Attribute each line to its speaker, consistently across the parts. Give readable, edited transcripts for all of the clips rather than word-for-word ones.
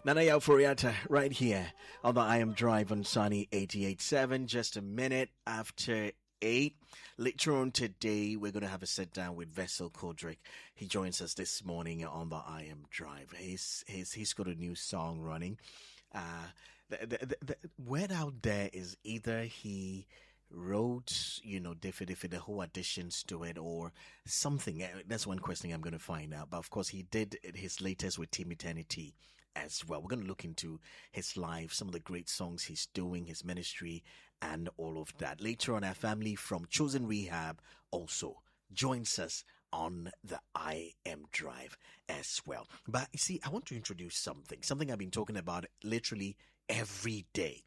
Speaker 1: Nana Yauforiata right here on the I Am Drive on Sunny 88.7. Just a minute after 8. Later on today, we're going to have a sit down with Vessel Kodrick. He joins us this morning on the I Am Drive. He's got a new song running. The word out there is either he wrote, the whole additions to it or something. That's one question I'm going to find out. But of course, he did his latest with Team Eternity as well. We're going to look into his life, some of the great songs he's doing, his ministry, and all of that. Later on, our family from Chosen Rehab also joins us on the I Am Drive as well. But you see, I want to introduce something I've been talking about literally every day.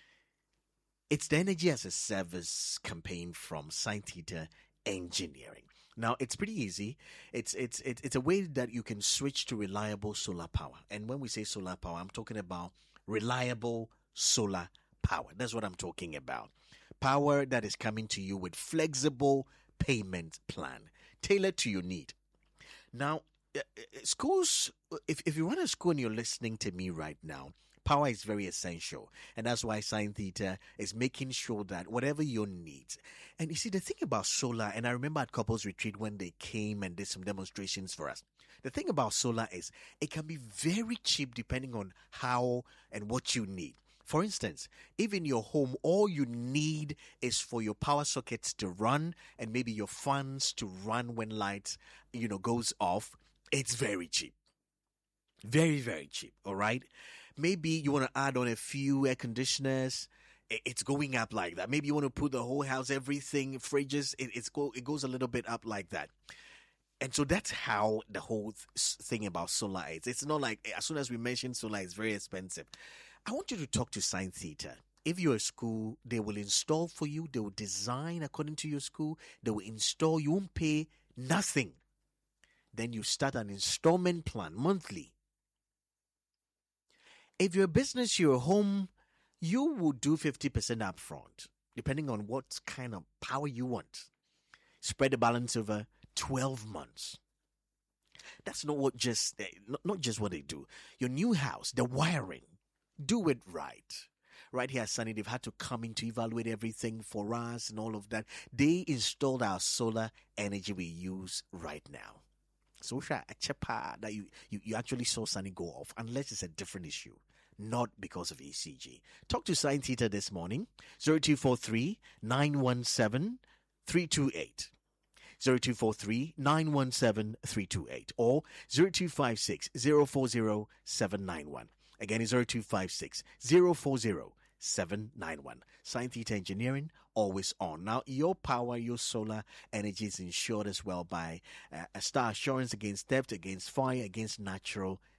Speaker 1: It's the Energy as a Service campaign from Scientita Engineering. Now, it's pretty easy. It's a way that you can switch to reliable solar power. And when we say solar power, I'm talking about reliable solar power. That's what I'm talking about. Power that is coming to you with flexible payment plan, tailored to your need. Now, schools, if you run a school and you're listening to me right now, power is very essential. And that's why Scientita is making sure that whatever your needs. And you see, the thing about solar, and I remember at Couples Retreat when they came and did some demonstrations for us. The thing about solar is it can be very cheap depending on how and what you need. For instance, if in your home, all you need is for your power sockets to run and maybe your fans to run when lights, goes off, it's very cheap. Very, very cheap. All right. Maybe you want to add on a few air conditioners. It's going up like that. Maybe you want to put the whole house, everything, fridges. It goes a little bit up like that. And so that's how the whole thing about solar is. It's not like as soon as we mention solar, it's very expensive. I want you to talk to Scientita. If you're a school, they will install for you. They will design according to your school. They will install. You won't pay nothing. Then you start an installment plan monthly. If you're a business, you're a home, you will do 50% upfront, depending on what kind of power you want. Spread the balance over 12 months. That's not what not just what they do. Your new house, the wiring, do it right. Right here at Sunny, they've had to come in to evaluate everything for us and all of that. They installed our solar energy we use right now. So a chepa that you actually saw Sunny go off, unless it's a different issue, not because of ECG. Talk to Scientita this morning, 0243 917 328. 0243 328 or 0256 040 791. Again, it's 0256 040 791. Scientita Engineering, always on. Now, your power, your solar energy is insured as well by a Star Assurance against theft, against fire, against natural